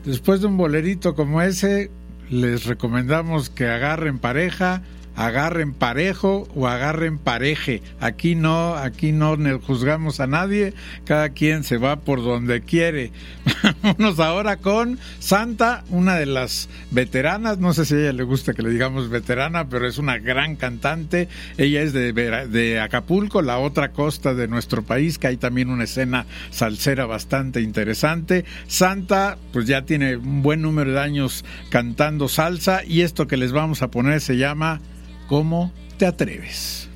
Después de un bolerito como ese, les recomendamos que agarren pareja, agarren parejo o agarren pareje. Aquí no juzgamos a nadie, cada quien se va por donde quiere. Vámonos ahora con Santa, una de las veteranas, no sé si a ella le gusta que le digamos veterana, pero es una gran cantante. Ella es de Acapulco, la otra costa de nuestro país, que hay también una escena salsera bastante interesante. Santa, pues ya tiene un buen número de años cantando salsa, y esto que les vamos a poner se llama ¿Cómo te atreves?